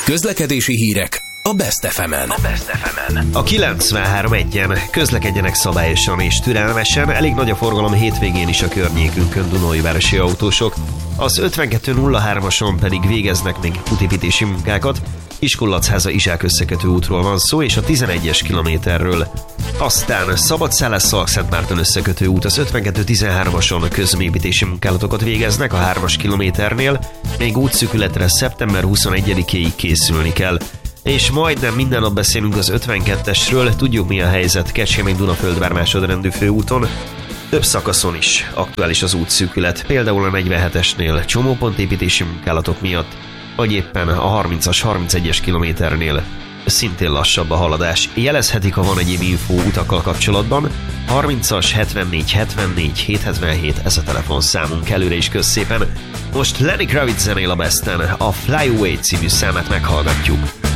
Közlekedési hírek a Best FM-en. A 93.1-en közlekedjenek szabályosan és türelmesen, elég nagy a forgalom hétvégén is a környékünkön Dunaújvárosi autósok. Az 5203-ason pedig végeznek még útépítési munkákat. Iskollatháza-Izsák összekötő útról van szó, és a 11-es kilométerről. Aztán Szabadszállás-Szalagszentmárton összekötő út, az 5213-ason közműépítési munkálatokat végeznek a 3-as kilométernél, még útszűkületre szeptember 21-éig készülni kell. És majdnem minden nap beszélünk az 52-esről, tudjuk mi a helyzet Kecskemét-Dunaföldvár másodrendű főúton. Több szakaszon is aktuális az útszűkület, például a 47-esnél csomópontépítési munkálatok miatt, vagy éppen a 30-as, 31-es kilométernél szintén lassabb a haladás. Jelezhetik, ha van egyéb infó utakkal kapcsolatban. 30-as, 74, 74, 777, ez a telefonszámunk, előre is kösz szépen. Most Lenny Kravitz zenél a Besten, a Fly Away című számát meghallgatjuk.